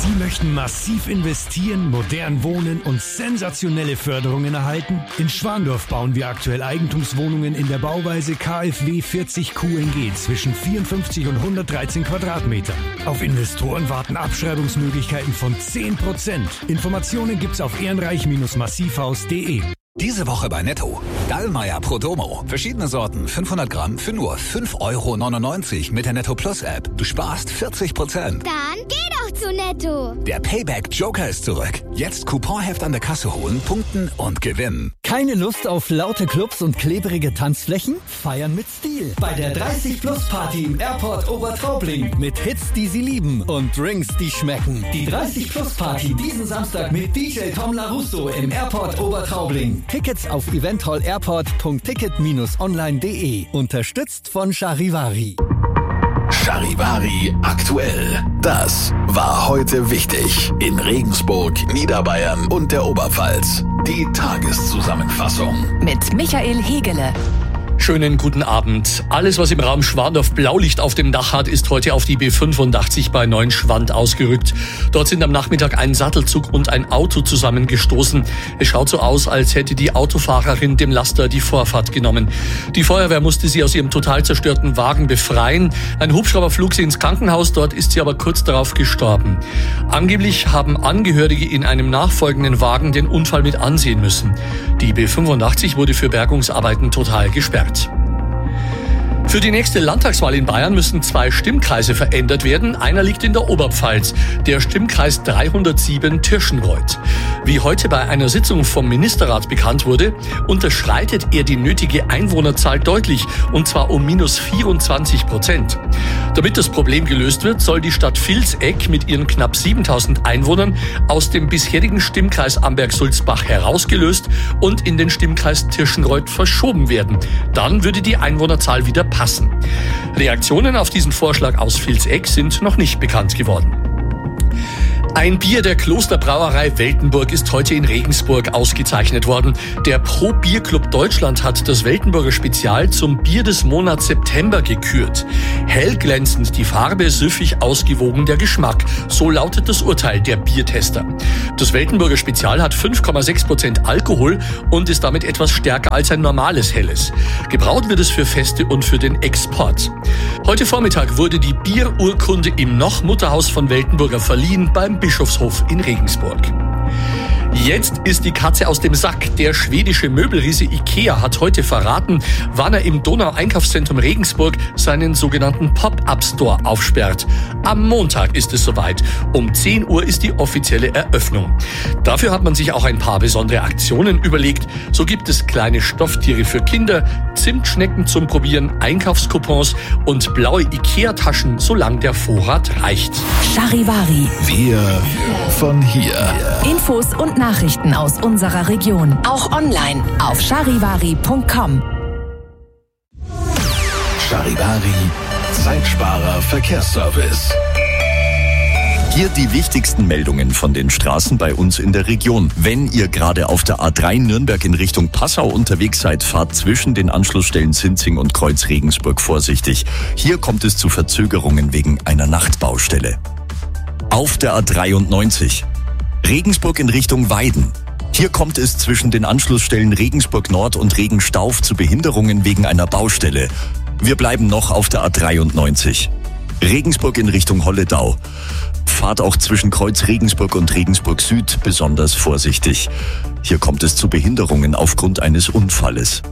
Sie möchten massiv investieren, modern wohnen und sensationelle Förderungen erhalten? In Schwandorf bauen wir aktuell Eigentumswohnungen in der Bauweise KfW 40 QNG zwischen 54 und 113 Quadratmetern. Auf Investoren warten Abschreibungsmöglichkeiten von 10%. Informationen gibt's auf ehrenreich-massivhaus.de. Diese Woche bei Netto. Dallmayr Prodomo. Verschiedene Sorten, 500 Gramm für nur 5,99 € mit der Netto Plus App. Du sparst 40%. Dann geh doch zu Netto. Der Payback Joker ist zurück. Jetzt Couponheft an der Kasse holen, punkten und gewinnen. Keine Lust auf laute Clubs und klebrige Tanzflächen? Feiern mit Stil. Bei der 30-Plus-Party im Airport Obertraubling. Mit Hits, die Sie lieben und Drinks, die schmecken. Die 30-Plus-Party diesen Samstag mit DJ Tom LaRusso im Airport Obertraubling. Tickets auf eventhallairport.ticket-online.de. Unterstützt von Charivari. Charivari aktuell. Das war heute wichtig in Regensburg, Niederbayern und der Oberpfalz. Die Tageszusammenfassung mit Michael Hegele. Schönen guten Abend. Alles, was im Raum Schwandorf Blaulicht auf dem Dach hat, ist heute auf die B85 bei Neuenschwand ausgerückt. Dort sind am Nachmittag ein Sattelzug und ein Auto zusammengestoßen. Es schaut so aus, als hätte die Autofahrerin dem Laster die Vorfahrt genommen. Die Feuerwehr musste sie aus ihrem total zerstörten Wagen befreien. Ein Hubschrauber flog sie ins Krankenhaus, dort ist sie aber kurz darauf gestorben. Angeblich haben Angehörige in einem nachfolgenden Wagen den Unfall mit ansehen müssen. Die B85 wurde für Bergungsarbeiten total gesperrt. Für die nächste Landtagswahl in Bayern müssen 2 Stimmkreise verändert werden. Einer liegt in der Oberpfalz, der Stimmkreis 307 Tirschenreuth. Wie heute bei einer Sitzung vom Ministerrat bekannt wurde, unterschreitet er die nötige Einwohnerzahl deutlich, und zwar um -24%. Damit das Problem gelöst wird, soll die Stadt Vilseck mit ihren knapp 7000 Einwohnern aus dem bisherigen Stimmkreis Amberg-Sulzbach herausgelöst und in den Stimmkreis Tirschenreuth verschoben werden. Dann würde die Einwohnerzahl wieder passen. Reaktionen auf diesen Vorschlag aus Vilseck sind noch nicht bekannt geworden. Ein Bier der Klosterbrauerei Weltenburg ist heute in Regensburg ausgezeichnet worden. Der Pro Bier Club Deutschland hat das Weltenburger Spezial zum Bier des Monats September gekürt. Hellglänzend die Farbe, süffig ausgewogen der Geschmack. So lautet das Urteil der Biertester. Das Weltenburger Spezial hat 5,6% Alkohol und ist damit etwas stärker als ein normales Helles. Gebraut wird es für Feste und für den Export. Heute Vormittag wurde die Bierurkunde im Noch-Mutterhaus von Weltenburger verliehen beim Bischofshof in Regensburg. Jetzt ist die Katze aus dem Sack. Der schwedische Möbelriese Ikea hat heute verraten, wann er im Donau-Einkaufszentrum Regensburg seinen sogenannten Pop-Up-Store aufsperrt. Am Montag ist es soweit. Um 10 Uhr ist die offizielle Eröffnung. Dafür hat man sich auch ein paar besondere Aktionen überlegt. So gibt es kleine Stofftiere für Kinder, Zimtschnecken zum Probieren, Einkaufscoupons und blaue Ikea-Taschen, solange der Vorrat reicht. Charivari. Wir von hier. Infos und Nachrichten aus unserer Region. Auch online auf charivari.com. Charivari, Zeitsparer Verkehrsservice. Hier die wichtigsten Meldungen von den Straßen bei uns in der Region. Wenn ihr gerade auf der A3 Nürnberg in Richtung Passau unterwegs seid, fahrt zwischen den Anschlussstellen Sinzing und Kreuz Regensburg vorsichtig. Hier kommt es zu Verzögerungen wegen einer Nachtbaustelle. Auf der A93 Regensburg in Richtung Weiden. Hier kommt es zwischen den Anschlussstellen Regensburg Nord und Regenstauf zu Behinderungen wegen einer Baustelle. Wir bleiben noch auf der A93. Regensburg in Richtung Holledau. Fahrt auch zwischen Kreuz Regensburg und Regensburg Süd besonders vorsichtig. Hier kommt es zu Behinderungen aufgrund eines Unfalles.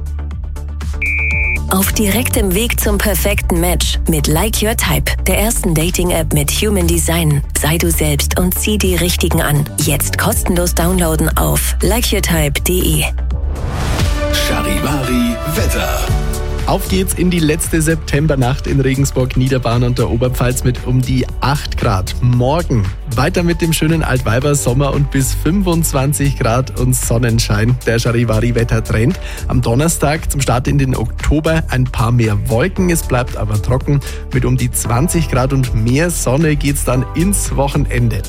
Auf direktem Weg zum perfekten Match mit Like Your Type, der ersten Dating-App mit Human Design. Sei du selbst und zieh die Richtigen an. Jetzt kostenlos downloaden auf likeyourtype.de. Charivari Wetter. Auf geht's in die letzte Septembernacht in Regensburg, Niederbayern und der Oberpfalz mit um die 8 Grad. Morgen weiter mit dem schönen Altweiber-Sommer und bis 25 Grad und Sonnenschein. Der Charivari-Wettertrend. Am Donnerstag zum Start in den Oktober ein paar mehr Wolken. Es bleibt aber trocken. Mit um die 20 Grad und mehr Sonne geht's dann ins Wochenende.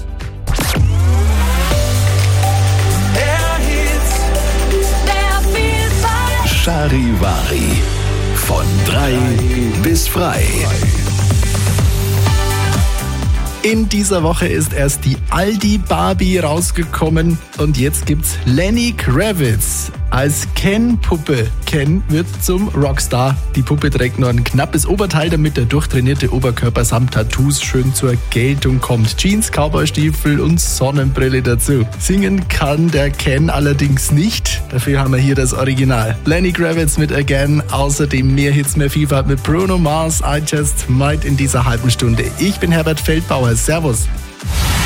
Charivari. Von 3 bis frei. In dieser Woche ist erst die Aldi Barbie rausgekommen und jetzt gibt's Lenny Kravitz als Ken-Puppe. Ken wird zum Rockstar. Die Puppe trägt nur ein knappes Oberteil, damit der durchtrainierte Oberkörper samt Tattoos schön zur Geltung kommt. Jeans, Cowboystiefel und Sonnenbrille dazu. Singen kann der Ken allerdings nicht. Dafür haben wir hier das Original. Lenny Kravitz mit Again. Außerdem mehr Hits, mehr Vielfalt mit Bruno Mars. I Just Might in dieser halben Stunde. Ich bin Herbert Feldbauer. Servus.